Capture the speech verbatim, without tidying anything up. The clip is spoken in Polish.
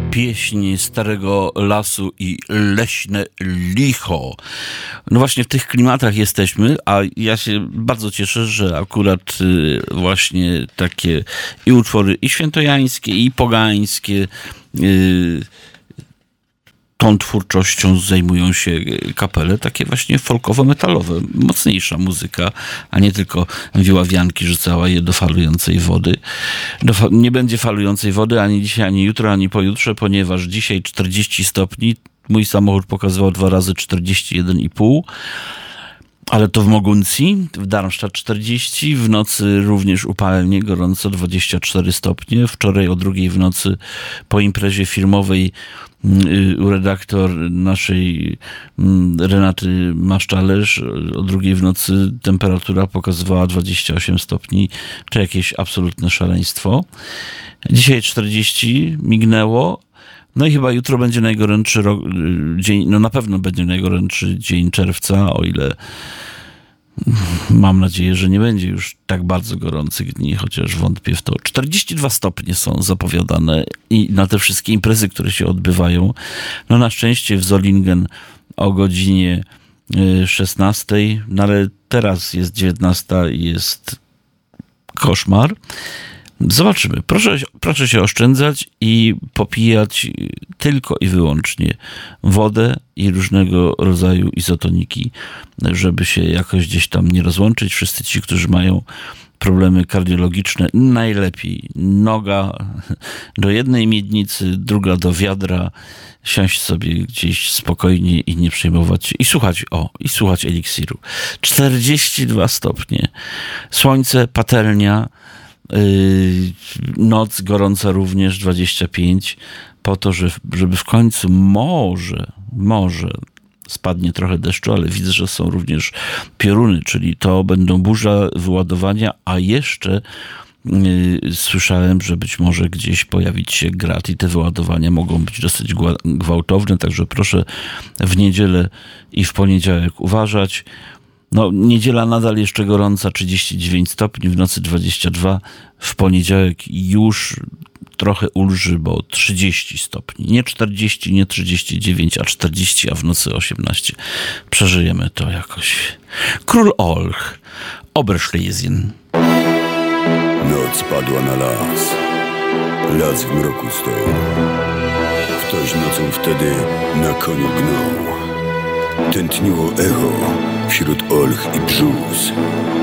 Pieśń Starego Lasu i Leśne Licho. No właśnie w tych klimatach jesteśmy, a ja się bardzo cieszę, że akurat właśnie takie i utwory i świętojańskie, i pogańskie yy, tą twórczością zajmują się kapele, takie właśnie folkowo-metalowe, mocniejsza muzyka, a nie tylko wiławianki rzucała je do falującej wody. Do fa- nie będzie falującej wody ani dzisiaj, ani jutro, ani pojutrze, ponieważ dzisiaj czterdzieści stopni, mój samochód pokazywał dwa razy czterdzieści jeden i pół, ale to w Moguncji, w Darmstadt czterdzieści, w nocy również upalnie, gorąco, dwadzieścia cztery stopnie. Wczoraj o drugiej w nocy po imprezie filmowej u redaktor naszej Renaty Maszczalerz o drugiej w nocy temperatura pokazywała dwadzieścia osiem stopni, czy jakieś absolutne szaleństwo. Dzisiaj czterdzieści mignęło. No i chyba jutro będzie najgorętszy rok, dzień, no na pewno będzie najgorętszy dzień czerwca, o ile mam nadzieję, że nie będzie już tak bardzo gorących dni, chociaż wątpię w to. czterdzieści dwa stopnie są zapowiadane i na te wszystkie imprezy, które się odbywają. No na szczęście w Zolingen o godzinie szesnastej, no ale teraz jest dziewiętnasta i jest koszmar. Zobaczymy. Proszę, proszę się oszczędzać i popijać tylko i wyłącznie wodę i różnego rodzaju izotoniki, żeby się jakoś gdzieś tam nie rozłączyć. Wszyscy ci, którzy mają problemy kardiologiczne, najlepiej noga do jednej miednicy, druga do wiadra, siąść sobie gdzieś spokojnie i nie przejmować się. I słuchać, o, i słuchać eliksiru. czterdzieści dwa stopnie. Słońce, patelnia, Yy, noc gorąca również dwadzieścia pięć, po to, że, żeby w końcu może, może spadnie trochę deszczu, ale widzę, że są również pioruny, czyli to będą burza, wyładowania, a jeszcze yy, słyszałem, że być może gdzieś pojawić się grad i te wyładowania mogą być dosyć gwałtowne, także proszę w niedzielę i w poniedziałek uważać. No, niedziela nadal jeszcze gorąca, trzydzieści dziewięć stopni, w nocy dwadzieścia dwa, w poniedziałek już trochę ulży, bo trzydzieści stopni. Nie czterdzieści, nie trzydzieści dziewięć, a czterdzieści, a w nocy osiemnaście. Przeżyjemy to jakoś. Król Olch, Oberschlesien. Noc padła na las. Las w mroku stał. Ktoś nocą wtedy na koniu gnał. Tętniło echo wśród olch i brzus.